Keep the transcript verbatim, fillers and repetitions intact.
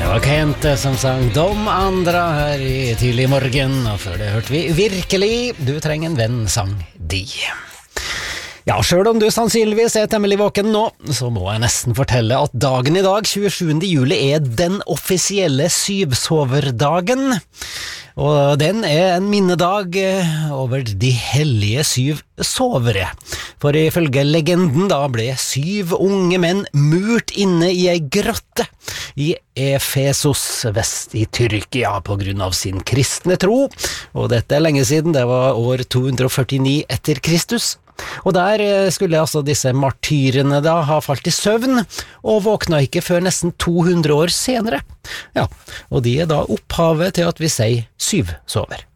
var Kente som sang Dom Andra her i tidlig morgen, og før det hørte vi Virkelig, du trenger en venn, sang de. Ja, selv om du sannsynligvis er temmelig våken nå, så må jeg nesten fortelle at dagen i dag, tjuesjuende juli, er den offisielle syvsoverdagen. Og den er en minnedag over de hellige syv sovere. For ifølge legenden da ble syv unge menn murt inne i ei grotte i Efesos vest i Tyrkia på grunn av sin kristne tro. Og dette er lenge siden, det var år to hundre førtini etter Kristus. Og der skulle altså disse martyrene da ha falt i søvn, og våkna ikke før nesten to hundre år senere. Ja, og de er da opphavet til at vi sier syv sover.